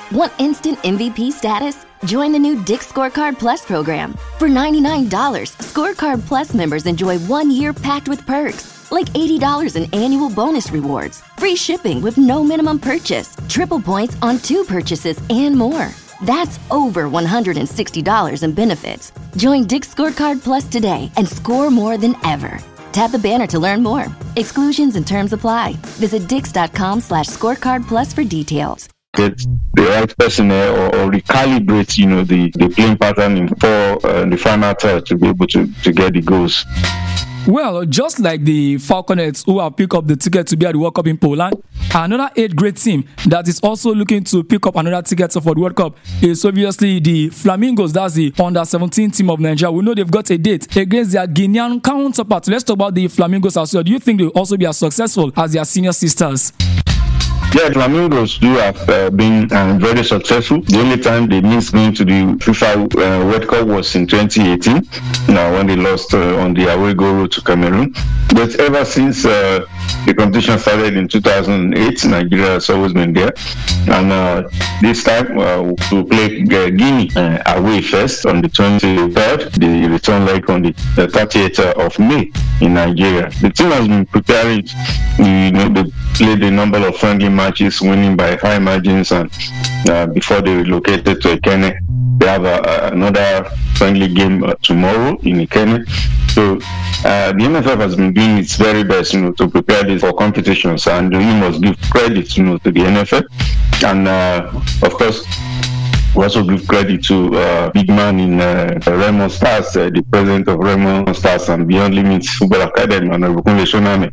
Want instant MVP status? Join the new Dick's Scorecard Plus program. For $99, Scorecard Plus members enjoy 1 year packed with perks, like $80 in annual bonus rewards, free shipping with no minimum purchase, triple points on 2 purchases, and more. That's over $160 in benefits. Join Dick's Scorecard Plus today and score more than ever. Tap the banner to learn more. Exclusions and terms apply. Visit dix.com/scorecard plus for details. Get the right personnel or recalibrate, the playing pattern for the final third to be able to get the goals. Well, just like the Falconets who have picked up the ticket to be at the World Cup in Poland, another 8th grade team that is also looking to pick up another ticket for the World Cup is obviously the Flamingos. That's the under-17 team of Nigeria. We know they've got a date against their Guinean counterpart. Let's talk about the Flamingos as well. Do you think they'll also be as successful as their senior sisters? Yeah, Flamingos do have been very successful. The only time they missed going to the FIFA World Cup was in 2018, when they lost on the away goal road to Cameroon. But ever since the competition started in 2008, Nigeria has always been there. And this time we'll play Guinea away first on the 23rd, the return leg on the 30th of May in Nigeria. The team has been preparing. They played a number of friendly matches, winning by high margins, and before they relocated to Ikenne, they have another friendly game tomorrow in Ikenne. So the NFF has been doing its very best, to prepare this for competitions, and you must give credit, to the NFF, and of course. We also give credit to big man in Raymond Stars, the president of Raymond Stars and Beyond Limits Football Academy, and Ogunle Shoname.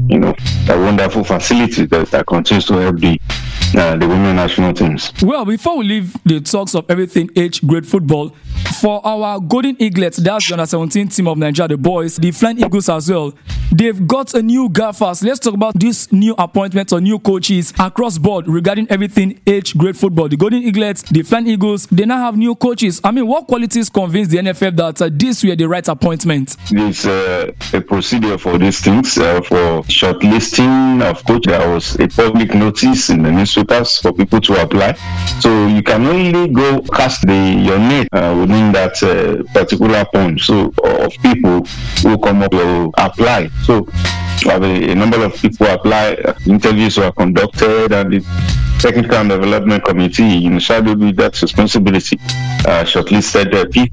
A wonderful facility that continues to help the women national teams. Well, before we leave the talks of everything age grade football, for our Golden Eaglets, that's the under-17 team of Nigeria, the boys, the Flying Eagles as well, they've got a new gaffers. Let's talk about this new appointments or new coaches across board regarding everything age grade football. The Golden Eaglets, the Flying Eagles, they now have new coaches. I mean, what qualities convince the NFF that this were the right appointment? There's a procedure for these things, for shortlisting of coach. There was a public notice in the newspapers for people to apply. So you can only go cast your name within that particular point. So of people who come up to apply. So a number of people apply. Interviews were conducted, and the Technical and Development Committee, shadowed with that responsibility, shortlisted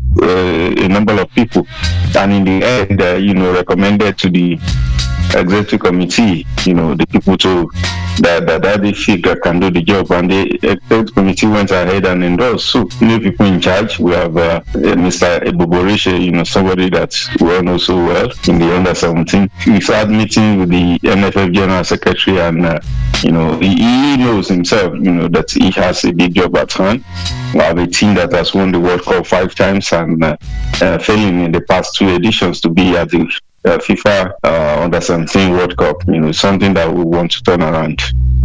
a number of people, and in the end, recommended to the Executive Committee, the people that they feel can do the job, and the Executive Committee went ahead and endorsed. So, new people in charge. We have Mr. Eboborishe, somebody that we all know so well in the under-17. We've had meeting with the NFF General Secretary, and he knows himself, that he has a big job at hand. We have a team that has won the World Cup 5 times and failing in the past 2 editions to be at the FIFA Under-17 World Cup, something that we want to turn around.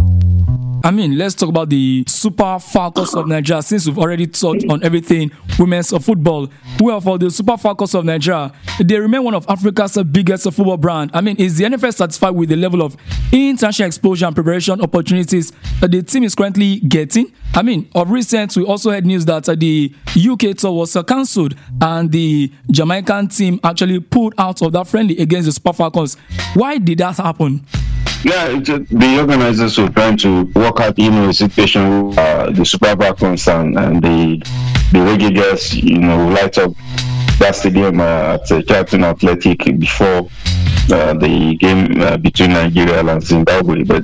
I mean, let's talk about the Super Falcons of Nigeria, since we've already talked on everything women's football. Well, for the Super Falcons of Nigeria, they remain one of Africa's biggest football brand. I mean, is the NFF satisfied with the level of international exposure and preparation opportunities that the team is currently getting? I mean, of recent, we also had news that the UK tour was cancelled and the Jamaican team actually pulled out of that friendly against the Super Falcons. Why did that happen? Yeah, the organizers were trying to work out, a situation with the Super Falcons and the Reggae Girls, light up that stadium at Charlton Athletic before the game between Nigeria and Zimbabwe. But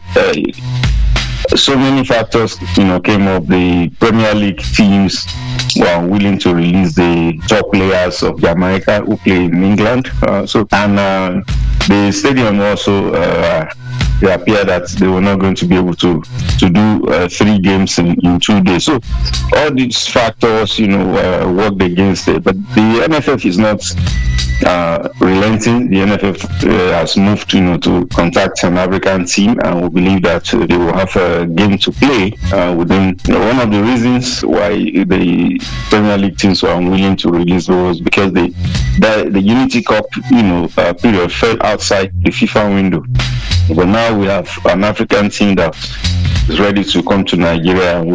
so many factors, came up. The Premier League teams were willing to release the top players of Jamaica who play in England. The stadium also it appeared that they were not going to be able to do 3 games in 2 days. So all these factors, worked against it. But the NFF is not relenting. The NFF has moved, to contact an African team, and we believe that they will have a game to play within. One of the reasons why the Premier League teams were unwilling to release those because the Unity Cup, period fell outside the FIFA window. But now we have an African team that is ready to come to Nigeria.